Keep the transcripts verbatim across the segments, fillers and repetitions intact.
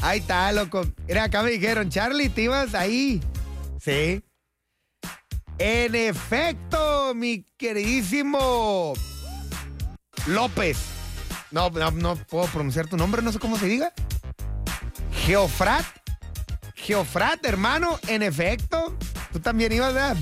Ahí está, loco. Mira, acá me dijeron, Charlie, ¿te ibas ahí? Sí. En efecto, mi queridísimo López. No, no, no puedo pronunciar tu nombre, no sé cómo se diga. Geofrat. Geofrat, hermano, en efecto. Tú también ibas, ¿verdad?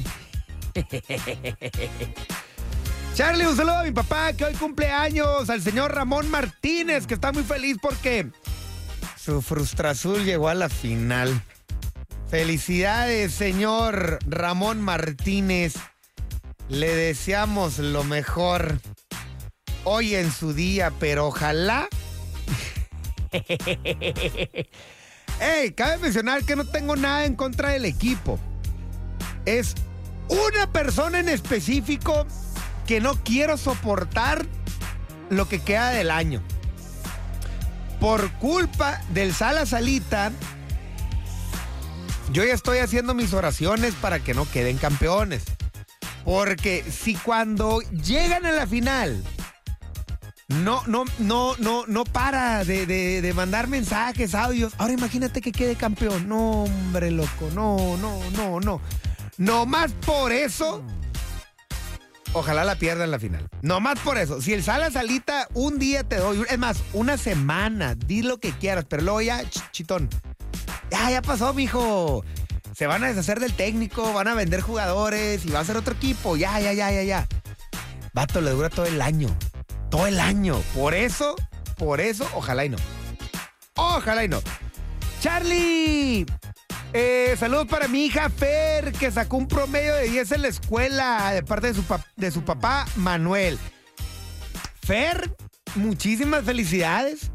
Charlie, un saludo a mi papá que hoy cumple años, al señor Ramón Martínez, que está muy feliz porque su Frustra Azul llegó a la final. Felicidades, señor Ramón Martínez. Le deseamos lo mejor hoy en su día, pero ojalá... Ey, cabe mencionar que no tengo nada en contra del equipo. Es una persona en específico que no quiero soportar lo que queda del año. Por culpa del Sala Salita, yo ya estoy haciendo mis oraciones para que no queden campeones. Porque si cuando llegan a la final no, no, no, no, no para de, de, de mandar mensajes, audios, ahora imagínate que quede campeón. No, hombre, loco, no, no, no, no. No más por eso, ojalá la pierda en la final. No más por eso. Si el Sala Salita un día te doy, es más, una semana, di lo que quieras, pero luego ya, ch- chitón. Ya, ya pasó, mijo. Se van a deshacer del técnico, van a vender jugadores y va a ser otro equipo. Ya, ya, ya, ya, ya. Vato, le dura todo el año. Todo el año. Por eso, por eso, ojalá y no. Ojalá y no. Charlie, eh, saludos para mi hija Fer, que sacó un promedio de diez en la escuela de parte de su, pap- de su papá Manuel. Fer, muchísimas felicidades.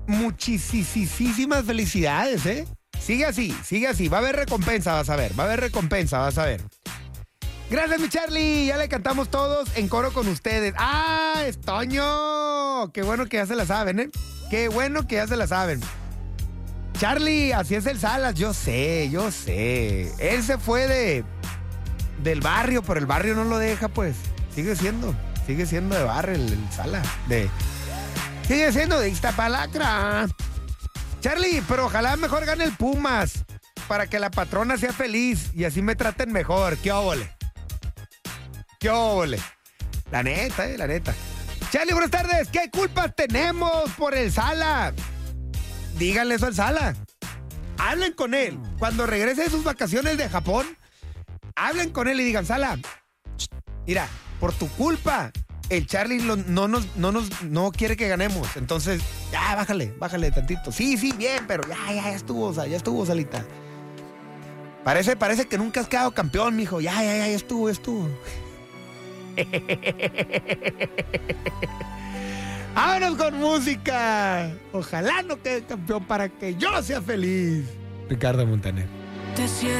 Muchísimas felicidades, ¿eh? Sigue así, sigue así. Va a haber recompensa, vas a ver. Va a haber recompensa, vas a ver. Gracias, mi Charlie. Ya le cantamos todos en coro con ustedes. ¡Ah, es Toño! Qué bueno que ya se la saben, ¿eh? Qué bueno que ya se la saben. Charlie, así es el Salas. Yo sé, yo sé. Él se fue de del barrio, pero el barrio no lo deja, pues. Sigue siendo, sigue siendo de barrio el, el Salas. De, sigue siendo de Iztapalacra. Charlie, pero ojalá mejor gane el Pumas para que la patrona sea feliz y así me traten mejor. ¿Qué óvole? ¿Qué óvole? La neta, eh, la neta. Charlie, buenas tardes. ¿Qué culpas tenemos por el Sala? Díganle eso al Sala. Hablen con él. Cuando regrese de sus vacaciones de Japón, hablen con él y digan, Sala, mira, por tu culpa, el Charlie lo- no nos, no nos, no quiere que ganemos. Entonces, ya, bájale, bájale tantito. Sí, sí, bien, pero ya, ya, ya estuvo, o sea, ya estuvo, Salita. Parece, parece que nunca has quedado campeón, mijo. Ya, ya, ya, ya estuvo, ya estuvo. Vámonos con música. Ojalá no quede campeón para que yo sea feliz. Ricardo Montaner. Te